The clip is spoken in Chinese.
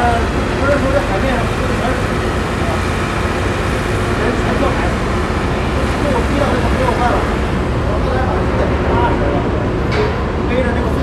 不是说这海面上浮的全是水，啊，人全跳海里，给我逼到这个没有办法，我后来把自己给拉起来了，背着那个